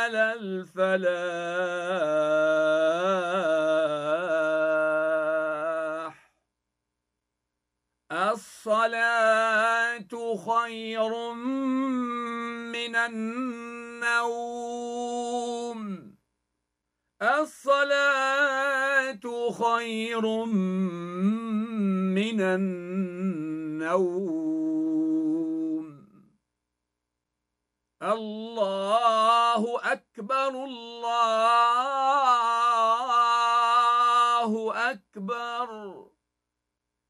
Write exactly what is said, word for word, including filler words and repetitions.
على الفلاح. الصلاة خير من النوم. الصلاة خير من النوم. الله أكبر الله أكبر.